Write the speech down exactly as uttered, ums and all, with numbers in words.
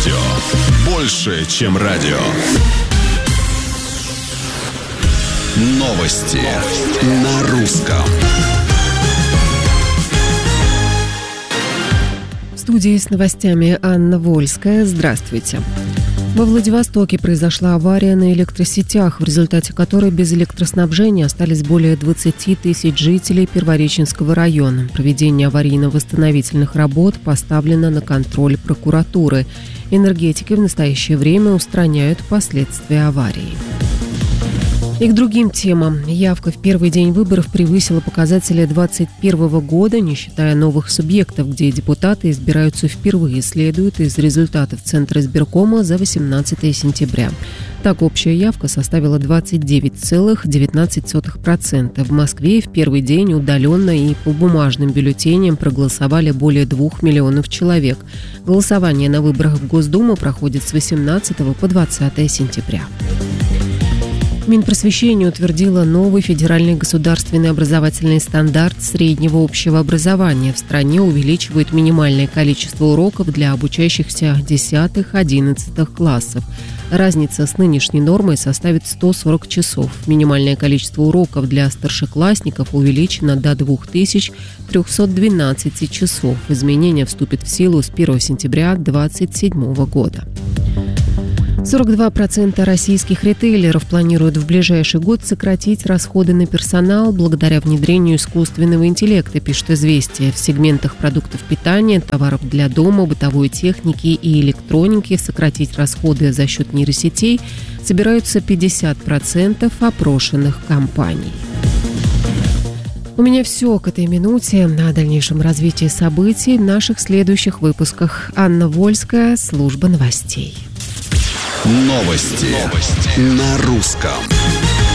Радио. Больше, чем радио. Новости на русском. В студии с новостями Анна Вольская. Здравствуйте. Во Владивостоке произошла авария на электросетях, в результате которой без электроснабжения остались более двадцати тысяч жителей Первореченского района. Проведение аварийно-восстановительных работ поставлено на контроль прокуратуры. Энергетики в настоящее время устраняют последствия аварии. И к другим темам. Явка в первый день выборов превысила показатели двадцать первого года, не считая новых субъектов, где депутаты избираются впервые, следует из результатов Центра избиркома за восемнадцатое сентября. Так, общая явка составила двадцать девять целых девятнадцать сотых процента. В Москве в первый день удаленно и по бумажным бюллетеням проголосовали более двух миллионов человек. Голосование на выборах в Госдуму проходит с восемнадцатого по двадцатое сентября. Минпросвещение утвердило новый федеральный государственный образовательный стандарт среднего общего образования. В стране увеличивают минимальное количество уроков для обучающихся десятых-одиннадцатых классов. Разница с нынешней нормой составит сто сорок часов. Минимальное количество уроков для старшеклассников увеличено до две тысячи триста двенадцать часов. Изменение вступит в силу с первого сентября две тысячи двадцать седьмого года. сорок два процента российских ритейлеров планируют в ближайший год сократить расходы на персонал благодаря внедрению искусственного интеллекта, пишет «Известия». В сегментах продуктов питания, товаров для дома, бытовой техники и электроники сократить расходы за счет нейросетей собираются пятьдесят процентов опрошенных компаний. У меня все к этой минуте. О дальнейшем развитии событий в наших следующих выпусках. Анна Вольская, служба новостей. Новости, Новости. На русском.